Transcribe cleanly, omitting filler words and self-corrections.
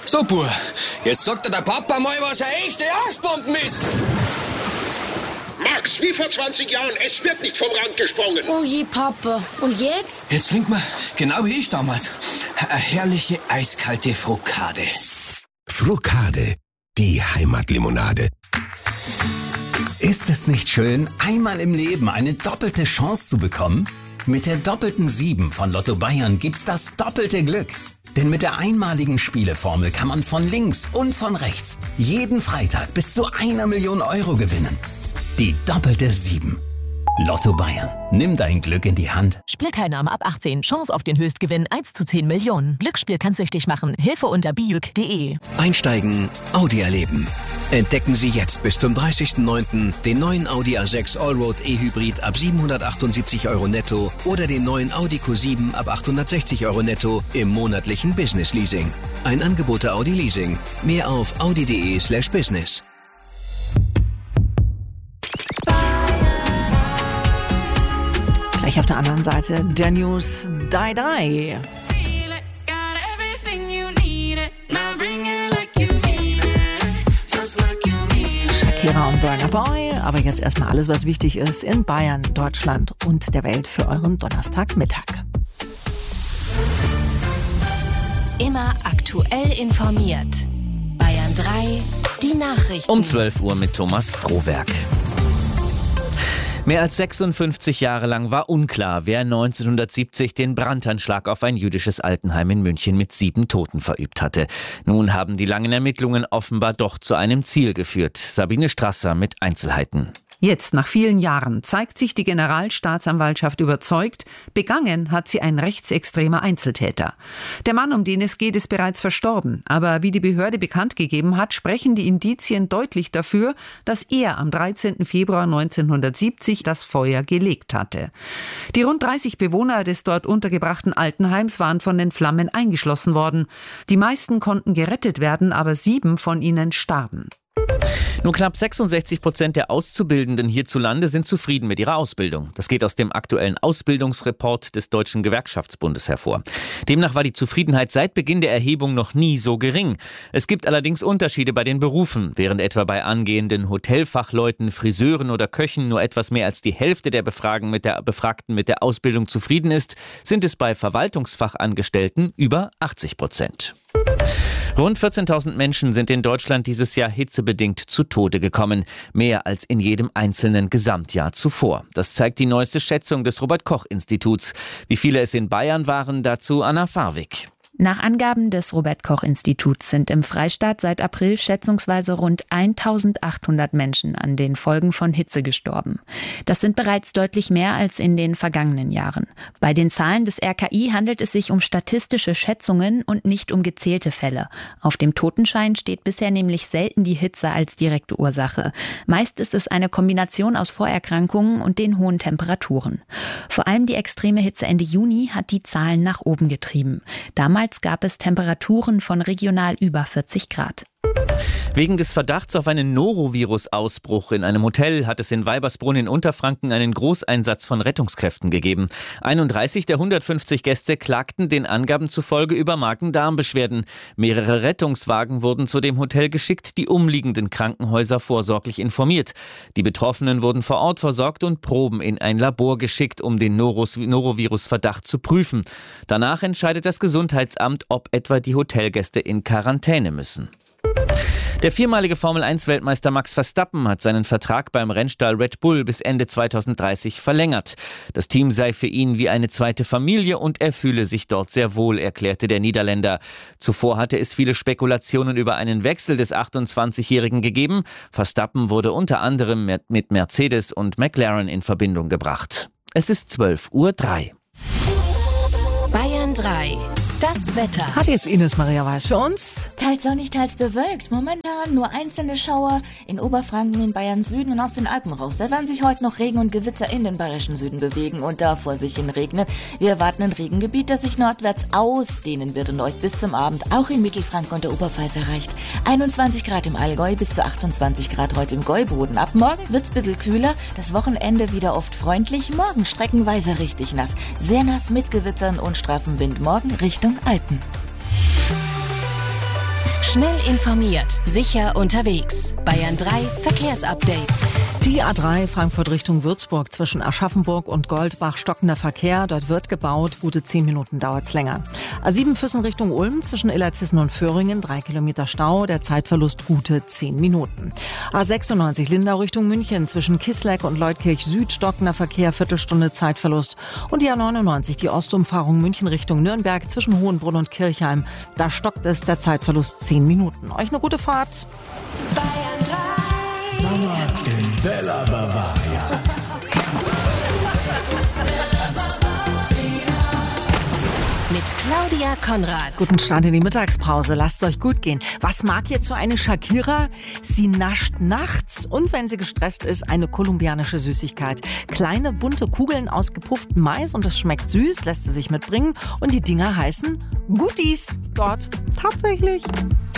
So, Bub, jetzt sagt dir der Papa mal, was eine echte Arschbomben ist. Max, wie vor 20 Jahren, es wird nicht vom Rand gesprungen. Oh je, Papa. Und jetzt? Jetzt trinkt man, genau wie ich damals, eine herrliche eiskalte Frokade. Frokade, die Heimatlimonade. Ist es nicht schön, einmal im Leben eine doppelte Chance zu bekommen? Mit der doppelten 7 von Lotto Bayern gibt's das doppelte Glück. Denn mit der einmaligen Spieleformel kann man von links und von rechts jeden Freitag bis zu 1 Million Euro gewinnen. Die doppelte 7. Lotto Bayern. Nimm dein Glück in die Hand. Spielteilnahme ab 18. Chance auf den Höchstgewinn 1 zu 10 Millionen. Glücksspiel kann süchtig machen. Hilfe unter bijuk.de. Einsteigen, Audi erleben. Entdecken Sie jetzt bis zum 30.09. den neuen Audi A6 Allroad E-Hybrid ab 778 Euro netto oder den neuen Audi Q7 ab 860 Euro netto im monatlichen Business Leasing. Ein Angebot der Audi Leasing. Mehr auf audi.de/business. Gleich auf der anderen Seite der News Die. Shakira und Burna Boy, aber jetzt erstmal alles, was wichtig ist in Bayern, Deutschland und der Welt für euren Donnerstagmittag. Immer aktuell informiert. Bayern 3, die Nachrichten. Um 12 Uhr mit Thomas Frohwerk. Mehr als 56 Jahre lang war unklar, wer 1970 den Brandanschlag auf ein jüdisches Altenheim in München mit 7 Toten verübt hatte. Nun haben die langen Ermittlungen offenbar doch zu einem Ziel geführt. Sabine Strasser mit Einzelheiten. Jetzt, nach vielen Jahren, zeigt sich die Generalstaatsanwaltschaft überzeugt, begangen hat sie ein rechtsextremer Einzeltäter. Der Mann, um den es geht, ist bereits verstorben. Aber wie die Behörde bekannt gegeben hat, sprechen die Indizien deutlich dafür, dass er am 13. Februar 1970 das Feuer gelegt hatte. Die rund 30 Bewohner des dort untergebrachten Altenheims waren von den Flammen eingeschlossen worden. Die meisten konnten gerettet werden, aber 7 von ihnen starben. Nur knapp 66% der Auszubildenden hierzulande sind zufrieden mit ihrer Ausbildung. Das geht aus dem aktuellen Ausbildungsreport des Deutschen Gewerkschaftsbundes hervor. Demnach war die Zufriedenheit seit Beginn der Erhebung noch nie so gering. Es gibt allerdings Unterschiede bei den Berufen. Während etwa bei angehenden Hotelfachleuten, Friseuren oder Köchen nur etwas mehr als die Hälfte der Befragten mit der Ausbildung zufrieden ist, sind es bei Verwaltungsfachangestellten über 80%. Rund 14.000 Menschen sind in Deutschland dieses Jahr hitzebedingt zu Tode gekommen. Mehr als in jedem einzelnen Gesamtjahr zuvor. Das zeigt die neueste Schätzung des Robert-Koch-Instituts. Wie viele es in Bayern waren, dazu Anna Farwig. Nach Angaben des Robert-Koch-Instituts sind im Freistaat seit April schätzungsweise rund 1.800 Menschen an den Folgen von Hitze gestorben. Das sind bereits deutlich mehr als in den vergangenen Jahren. Bei den Zahlen des RKI handelt es sich um statistische Schätzungen und nicht um gezählte Fälle. Auf dem Totenschein steht bisher nämlich selten die Hitze als direkte Ursache. Meist ist es eine Kombination aus Vorerkrankungen und den hohen Temperaturen. Vor allem die extreme Hitze Ende Juni hat die Zahlen nach oben getrieben. Damals gab es Temperaturen von regional über 40 Grad. Wegen des Verdachts auf einen Norovirus-Ausbruch in einem Hotel hat es in Weibersbrunn in Unterfranken einen Großeinsatz von Rettungskräften gegeben. 31 der 150 Gäste klagten den Angaben zufolge über Magen-Darm-Beschwerden. Mehrere Rettungswagen wurden zu dem Hotel geschickt, die umliegenden Krankenhäuser vorsorglich informiert. Die Betroffenen wurden vor Ort versorgt und Proben in ein Labor geschickt, um den Norovirus-Verdacht zu prüfen. Danach entscheidet das Gesundheitsamt, ob etwa die Hotelgäste in Quarantäne müssen. Der viermalige Formel-1-Weltmeister Max Verstappen hat seinen Vertrag beim Rennstall Red Bull bis Ende 2030 verlängert. Das Team sei für ihn wie eine zweite Familie und er fühle sich dort sehr wohl, erklärte der Niederländer. Zuvor hatte es viele Spekulationen über einen Wechsel des 28-Jährigen gegeben. Verstappen wurde unter anderem mit Mercedes und McLaren in Verbindung gebracht. Es ist 12:03 Uhr. Bayern 3. Das Wetter. Hat jetzt Ines Maria Weiß für uns? Teils sonnig, teils bewölkt. Momentan nur einzelne Schauer in Oberfranken, in Bayern Süden und aus den Alpen raus. Da werden sich heute noch Regen und Gewitter in den bayerischen Süden bewegen und da vor sich hin regnen. Wir erwarten ein Regengebiet, das sich nordwärts ausdehnen wird und euch bis zum Abend auch in Mittelfranken und der Oberpfalz erreicht. 21 Grad im Allgäu bis zu 28 Grad heute im Gäuboden. Ab morgen wird's ein bisschen kühler, das Wochenende wieder oft freundlich, morgen streckenweise richtig nass. Sehr nass mit Gewittern und straffem Wind morgen Richtung Alpen. Schnell informiert, sicher unterwegs. Bayern 3 Verkehrsupdate. Die A3 Frankfurt Richtung Würzburg zwischen Aschaffenburg und Goldbach stockender Verkehr. Dort wird gebaut. Gute 10 Minuten dauert's länger. A7 Füssen Richtung Ulm zwischen Illertissen und Föhringen. 3 Kilometer Stau. Der Zeitverlust gute 10 Minuten. A96 Lindau Richtung München zwischen Kisleck und Leutkirch Süd stockender Verkehr. Viertelstunde Zeitverlust. Und die A99 die Ostumfahrung München Richtung Nürnberg zwischen Hohenbrunn und Kirchheim. Da stockt es. Der Zeitverlust 10 Minuten. Euch eine gute Fahrt. Bayern 3. Sommer in Bella Bavaria. Mit Claudia Konrad. Guten Start in die Mittagspause. Lasst es euch gut gehen. Was mag jetzt so eine Shakira? Sie nascht nachts und wenn sie gestresst ist, eine kolumbianische Süßigkeit. Kleine bunte Kugeln aus gepufftem Mais und es schmeckt süß, lässt sie sich mitbringen und die Dinger heißen Goodies. Dort tatsächlich.